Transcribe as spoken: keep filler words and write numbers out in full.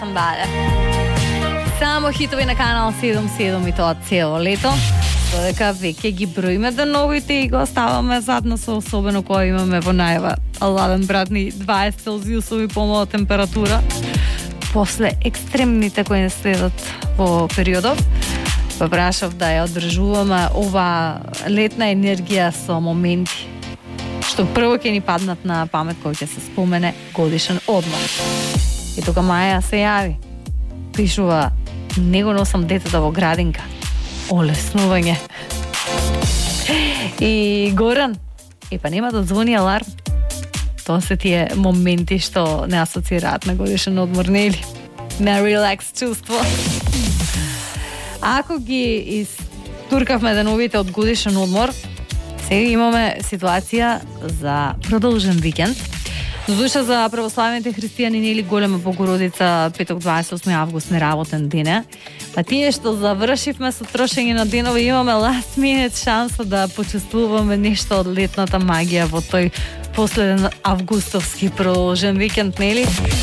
Bale. Samo хитови на канал седем седем и тоа цело лето. Дека веќе ги броиме деновите и го оставаме задно со особено која имаме во најава. Ладен братни дваесет целзиусови помала температура. После екстремните кои не следат во периодов, попрашав да ја одржуваме ова летна енергија со моменти што прво ќе ни паднат на памет кој ќе се спомене годишен одмор. И тука Маја се јави. Пишува: не го носам детето во градинка. Олеснување. И Горан: и па нема да звони аларм. Тоа се тие моменти што не асоцираат на годишен одмор, нели? На релакс чувство. Ако ги истуркавме деновите од годишен одмор, сега имаме ситуација за продолжен викенд. Душа за православните христијани нели голема Богородица, петок дваесет и осми август неработен ден е. Па тие што завршивме со трошење на денови, имаме last minute шанса да почувствуваме нешто од летната магија во тој последен августовски продолжен викенд, нели?